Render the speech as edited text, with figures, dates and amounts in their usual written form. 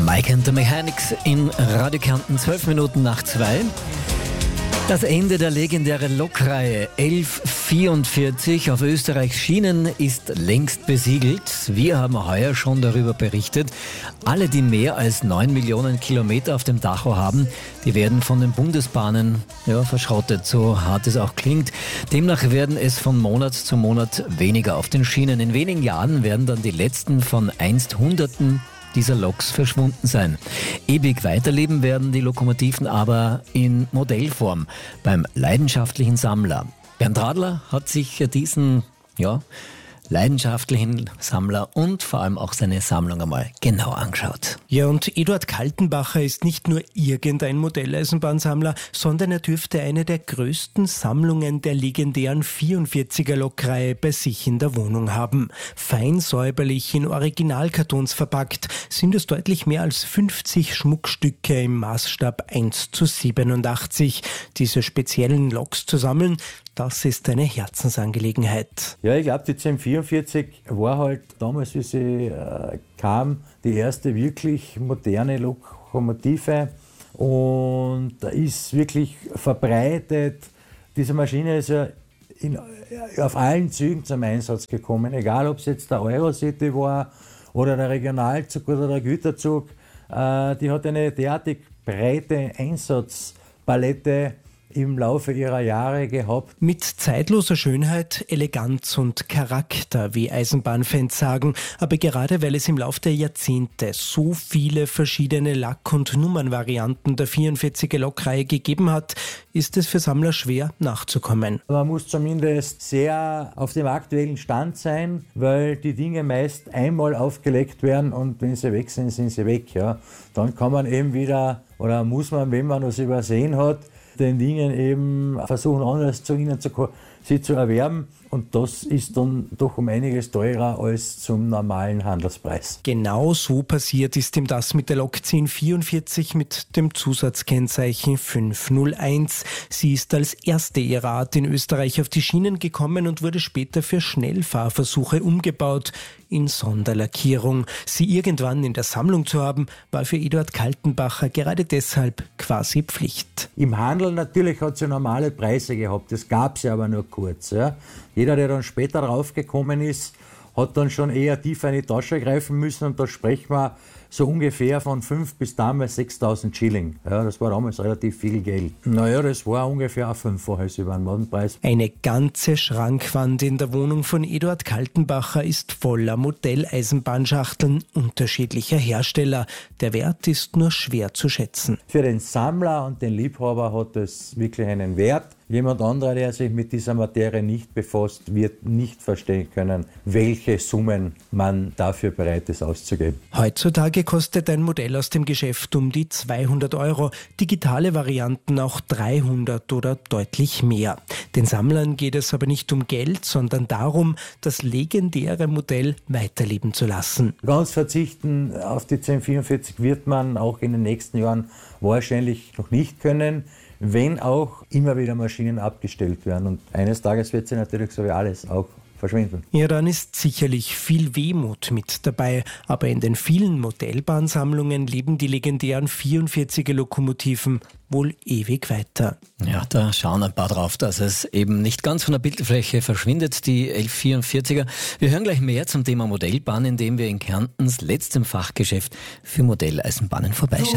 Mike and the Mechanics in Radio Kärnten, 12 Minuten nach 2. Das Ende der legendären Lokreihe 1144 auf Österreichs Schienen ist längst besiegelt. Wir haben heuer schon darüber berichtet. Alle, die mehr als 9 Millionen Kilometer auf dem Tacho haben, die werden von den Bundesbahnen verschrottet, so hart es auch klingt. Demnach werden es von Monat zu Monat weniger auf den Schienen. In wenigen Jahren werden dann die letzten von einst Hunderten dieser Loks verschwunden sein. Ewig weiterleben werden die Lokomotiven aber in Modellform beim leidenschaftlichen Sammler. Bernd Radler hat sich diesen leidenschaftlichen Sammler und vor allem auch seine Sammlung einmal genau angeschaut. Ja, und Eduard Kaltenbacher ist nicht nur irgendein Modelleisenbahnsammler, sondern er dürfte eine der größten Sammlungen der legendären 44er-Lokreihe bei sich in der Wohnung haben. Fein säuberlich in Originalkartons verpackt sind es deutlich mehr als 50 Schmuckstücke im Maßstab 1:87. Diese speziellen Loks zu sammeln, das ist eine Herzensangelegenheit. Ja, ich glaube, die 1044 war halt damals, wie sie kam, die erste wirklich moderne Lokomotive und da ist wirklich verbreitet. Diese Maschine ist ja auf allen Zügen zum Einsatz gekommen, egal ob es jetzt der Eurocity war oder der Regionalzug oder der Güterzug. Die hat eine derartig breite Einsatzpalette im Laufe ihrer Jahre gehabt. Mit zeitloser Schönheit, Eleganz und Charakter, wie Eisenbahnfans sagen. Aber gerade weil es im Laufe der Jahrzehnte so viele verschiedene Lack- und Nummernvarianten der 44er-Lokreihe gegeben hat, ist es für Sammler schwer nachzukommen. Man muss zumindest sehr auf dem aktuellen Stand sein, weil die Dinge meist einmal aufgelegt werden und wenn sie weg sind, sind sie weg. Ja. Dann kann man eben wieder, oder muss man, wenn man was übersehen hat, den Dingen eben versuchen, anders sie zu erwerben. Und das ist dann doch um einiges teurer als zum normalen Handelspreis. Genau so passiert ist ihm das mit der Lok 1044 mit dem Zusatzkennzeichen 501. Sie ist als erste ihrer Art in Österreich auf die Schienen gekommen und wurde später für Schnellfahrversuche umgebaut in Sonderlackierung. Sie irgendwann in der Sammlung zu haben, war für Eduard Kaltenbacher gerade deshalb quasi Pflicht. Im Handel natürlich hat sie normale Preise gehabt, das gab es ja aber nur kurz. Ja. Jeder, der dann später draufgekommen ist, hat dann schon eher tiefer in die Tasche greifen müssen und da sprechen wir so ungefähr von 5 bis damals 6.000 Schilling. Ja, das war damals relativ viel Geld. Naja, das war ungefähr ein Fünffaches über den Modenpreis. Eine ganze Schrankwand in der Wohnung von Eduard Kaltenbacher ist voller Modelleisenbahnschachteln unterschiedlicher Hersteller. Der Wert ist nur schwer zu schätzen. Für den Sammler und den Liebhaber hat es wirklich einen Wert. Jemand anderer, der sich mit dieser Materie nicht befasst, wird nicht verstehen können, welche Summen man dafür bereit ist auszugeben. Heutzutage kostet ein Modell aus dem Geschäft um die 200 €, digitale Varianten auch 300 oder deutlich mehr. Den Sammlern geht es aber nicht um Geld, sondern darum, das legendäre Modell weiterleben zu lassen. Ganz verzichten auf die 1044 wird man auch in den nächsten Jahren wahrscheinlich noch nicht können, wenn auch immer wieder Maschinen abgestellt werden. Und eines Tages wird sie natürlich so wie alles auch verschwinden. Ja, dann ist sicherlich viel Wehmut mit dabei, aber in den vielen Modellbahnsammlungen leben die legendären 44er-Lokomotiven wohl ewig weiter. Ja, da schauen ein paar drauf, dass es eben nicht ganz von der Bildfläche verschwindet, die 1144er. Wir hören gleich mehr zum Thema Modellbahn, indem wir in Kärntens letztem Fachgeschäft für Modelleisenbahnen vorbeischauen.